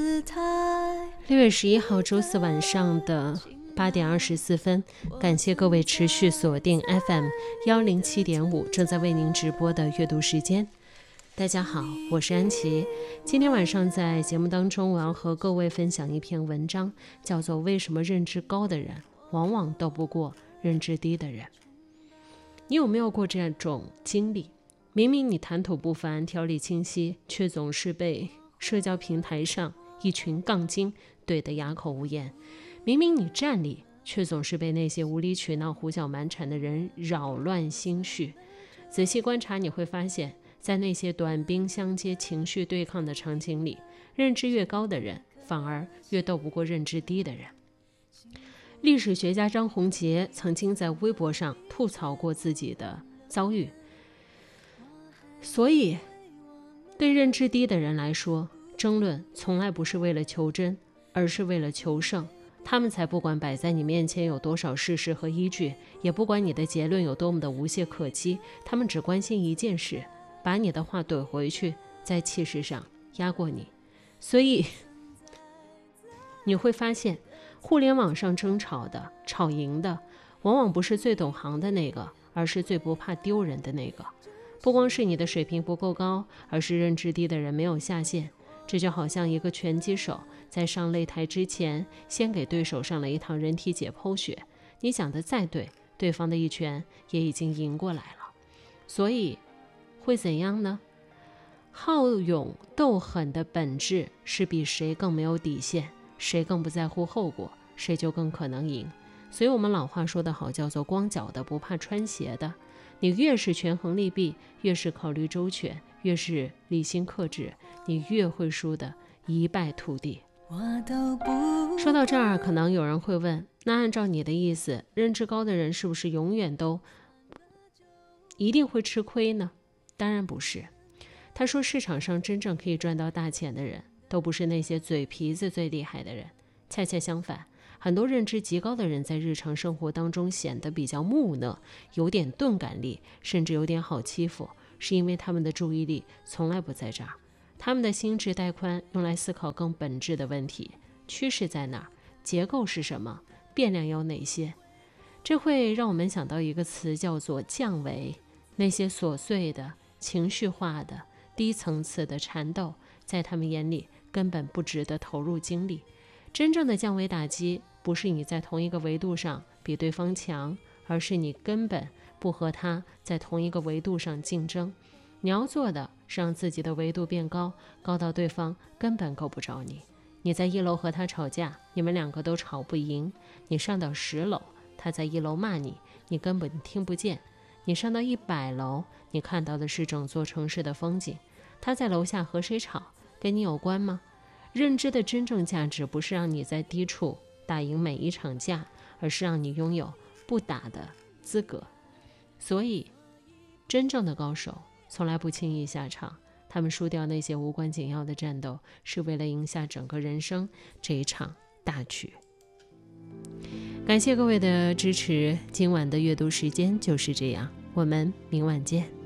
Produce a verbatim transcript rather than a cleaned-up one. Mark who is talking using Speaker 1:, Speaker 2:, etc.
Speaker 1: 六月十一号周四晚上的八点二十四分，感谢各位持续锁定 F M 一零七点五正在为您直播的阅读时间。大家好，我是安琪。今天晚上在节目当中，我要和各位分享一篇文章，叫做为什么认知高的人往往斗不过认知低的人。你有没有过这种经历？明明你谈吐不凡，条理清晰，却总是被社交平台上一群杠精怼得哑口无言。明明你站立，却总是被那些无理取闹、胡搅蛮缠的人扰乱心绪。仔细观察，你会发现，在那些短兵相接、情绪对抗的场景里，认知越高的人，反而越斗不过认知低的人。历史学家张宏杰曾经在微博上吐槽过自己的遭遇。所以，对认知低的人来说，争论从来不是为了求真，而是为了求胜。他们才不管摆在你面前有多少事实和依据，也不管你的结论有多么的无懈可击，他们只关心一件事，把你的话怼回去，在气势上压过你。所以你会发现，互联网上争吵的、吵赢的，往往不是最懂行的那个，而是最不怕丢人的那个。不光是你的水平不够高，而是认知低的人没有下限。这就好像一个拳击手在上擂台之前，先给对手上了一堂人体解剖学。你讲的再对，对方的一拳也已经赢过来了。所以会怎样呢？好勇斗狠的本质是比谁更没有底线，谁更不在乎后果，谁就更可能赢。所以我们老话说得好，叫做光脚的不怕穿鞋的。你越是权衡利弊，越是考虑周全，越是理性克制，你越会输得一败涂地。说到这儿，可能有人会问，那按照你的意思，认知高的人是不是永远都一定会吃亏呢？当然不是。他说，市场上真正可以赚到大钱的人，都不是那些嘴皮子最厉害的人。恰恰相反，很多认知极高的人在日常生活当中显得比较木讷，有点钝感力，甚至有点好欺负，是因为他们的注意力从来不在这儿。他们的心智带宽，用来思考更本质的问题，趋势在哪儿，结构是什么，变量有哪些。这会让我们想到一个词，叫做降维。那些琐碎的、情绪化的、低层次的缠斗，在他们眼里根本不值得投入精力。真正的降维打击，不是你在同一个维度上比对方强，而是你根本不和他在同一个维度上竞争。你要做的是让自己的维度变高，高到对方根本够不着你。你在一楼和他吵架，你们两个都吵不赢。你上到十楼，他在一楼骂你，你根本听不见。你上到一百楼，你看到的是整座城市的风景。他在楼下和谁吵，跟你有关吗？认知的真正价值不是让你在低处打赢每一场架，而是让你拥有不打的资格。所以真正的高手从来不轻易下场，他们输掉那些无关紧要的战斗，是为了赢下整个人生这一场大局。感谢各位的支持，今晚的阅读时间就是这样，我们明晚见。